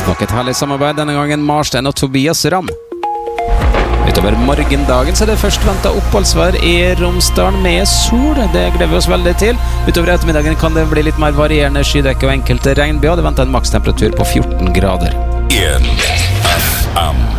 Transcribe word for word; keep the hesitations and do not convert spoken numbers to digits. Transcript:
Nok et herlig samarbeid, denne gangen Marstein og Tobias Ram. Utover morgendagen så er det først ventet oppholdsvær i Romsdalen med sol. Det gleder vi oss veldig til. Utover ettermiddagen kan det bli litt mer varierende skydekke og enkelte regnbyger. Det venter en makstemperatur på fjorten grader. En F M